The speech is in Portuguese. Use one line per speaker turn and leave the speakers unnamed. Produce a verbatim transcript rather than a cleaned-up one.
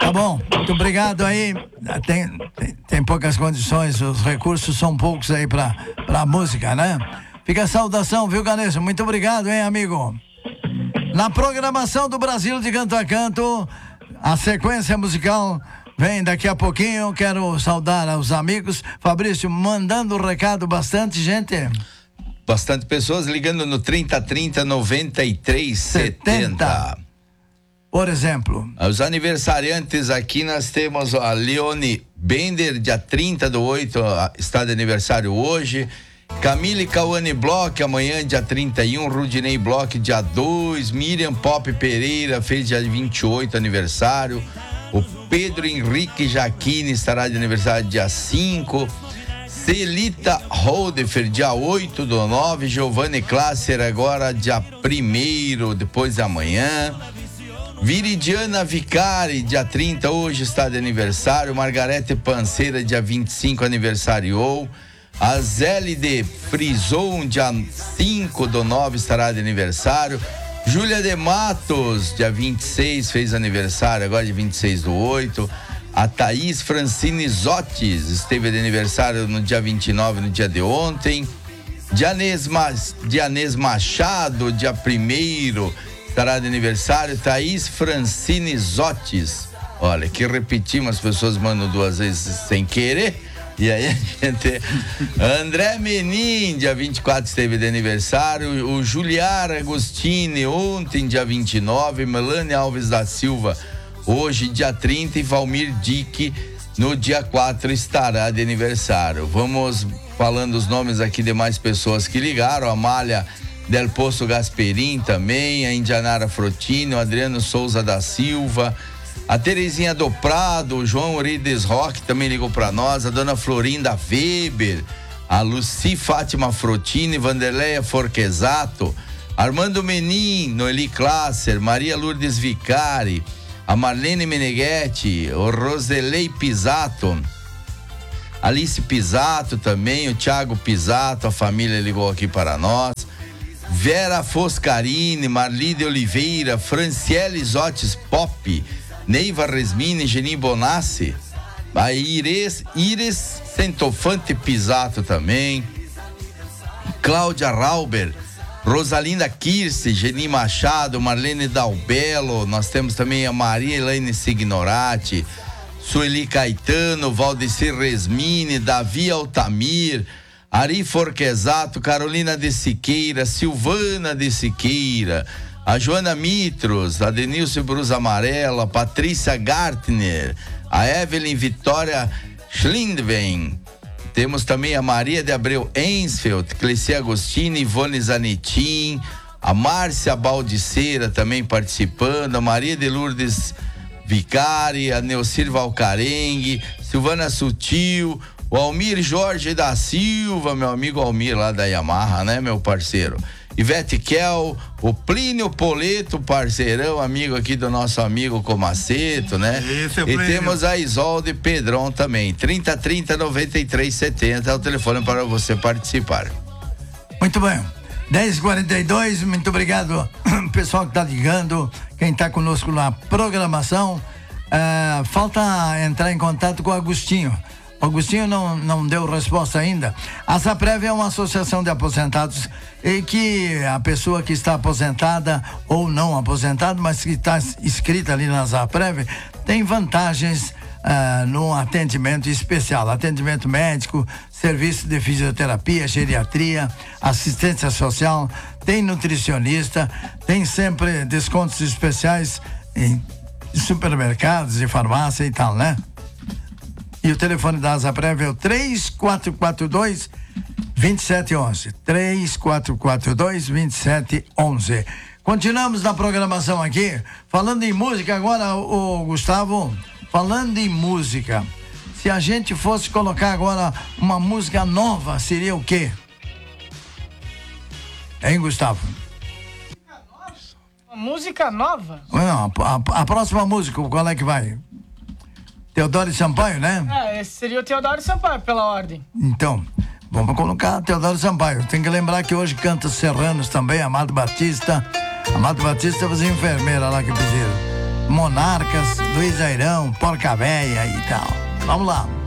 Tá bom, muito obrigado aí. Tem, tem, tem poucas condições, os recursos são poucos aí pra, pra música, né? Fica a saudação, viu, Ganeso? Muito obrigado, hein, amigo? Na programação do Brasil de Canto a Canto, a sequência musical vem daqui a pouquinho. Quero saudar aos amigos. Fabrício, mandando um recado, bastante gente.
Bastante pessoas ligando no trinta, trinta, noventa e três, setenta.
Por exemplo.
Os aniversariantes aqui nós temos a Leone Bender, dia trinta do oito, está de aniversário hoje. Camille Cauane Bloch, amanhã, dia trinta e um. Rudinei Bloch, dia dois. Miriam Pop Pereira, fez dia vinte e oito, aniversário. O Pedro Henrique Jaquini estará de aniversário dia cinco. Celita Holdefer, dia oito do nove. Giovanni Classer, agora dia primeiro, depois de amanhã. Viridiana Vicari, dia trinta, hoje está de aniversário. Margarete Panceira, dia vinte e cinco, aniversariou. A Zélide Frison, dia cinco do nove, estará de aniversário. Júlia de Matos, dia vinte e seis, fez aniversário, agora dia vinte e seis do oito. A Thaís Francine Zotes esteve de aniversário no dia vinte e nove, no dia de ontem. Dianês, Mas, Dianês Machado, dia primeiro, estará de aniversário. Thaís Francine Zotes. Olha, que repetimos, as pessoas mandam duas vezes sem querer. E aí a gente... André Menin, dia vinte e quatro, esteve de aniversário. O Juliar Agostini, ontem, dia vinte e nove. Melania Alves da Silva, hoje, dia trinta. E Valmir Dick, no dia quatro, estará de aniversário. Vamos falando os nomes aqui de mais pessoas que ligaram. A Amália Del Poço Gasperim também. A Indianara Frotini, o Adriano Souza da Silva. A Terezinha do Prado, o João Urides Roque também ligou para nós. A dona Florinda Weber, a Luci Fátima Frotini, Vanderleia Forquesato, Armando Menin, Noeli Classer, Maria Lourdes Vicari, a Marlene Meneghetti, o Roselei Pisato, Alice Pisato também, o Thiago Pisato, a família ligou aqui para nós. Vera Foscarini, Marli de Oliveira, Franciele Zotes Pop, Neiva Resmini, Geni Bonassi, a Iris, Iris Centofante Pisato também, Cláudia Rauber, Rosalinda Kirsi, Geni Machado, Marlene Dalbello, nós temos também a Maria Elaine Signorati, Sueli Caetano, Valdecir Resmini, Davi Altamir, Ari Forquesato, Carolina de Siqueira, Silvana de Siqueira, a Joana Mitros, a Denilce Brus Amarela, a Patrícia Gartner, a Evelyn Vitória Schlindven. Temos também a Maria de Abreu Ensfeld, Cleci Agostini, Ivone Zanetin, a Márcia Baldiceira também participando, a Maria de Lourdes Vicari, a Neucir Valcarengue, Silvana Sutil, o Almir Jorge da Silva, meu amigo Almir lá da Yamaha, né, meu parceiro? Ivete Kel, o Plínio Poleto, parceirão, amigo aqui do nosso amigo Comaceto, né? Esse é o e Plínio. Temos a Isolde Pedrão também. trinta, trinta, noventa e três, setenta é o telefone para você participar.
Muito bem. dez e quarenta e dois, muito obrigado, pessoal que está ligando, quem está conosco na programação. Uh, falta entrar em contato com o Agostinho. O Agostinho não, não deu resposta ainda. A Zaprev é uma associação de aposentados e que a pessoa que está aposentada ou não aposentada, mas que está inscrita ali na Zaprev, tem vantagens uh, no atendimento especial, atendimento médico, serviço de fisioterapia, geriatria, assistência social, tem nutricionista, tem sempre descontos especiais em supermercados e farmácia e tal, né? E o telefone da Zaprev é o três quatro quatro dois, dois sete um um. três quatro quatro dois, dois sete um um. Continuamos na programação aqui, falando em música agora, o Gustavo, falando em música. Se a gente fosse colocar agora uma música nova, seria o quê? Hein, Gustavo?
Uma música nova?
Não, a, a, a próxima música, qual é que vai? Teodoro Sampaio, né?
É, esse seria o Teodoro Sampaio, pela ordem.
Então, vamos colocar Teodoro Sampaio. Tem que lembrar que hoje canta Serranos também, Amado Batista. Amado Batista, você enfermeira lá que pediram. Monarcas, Luiz Airão, Porca Véia e tal. Vamos lá.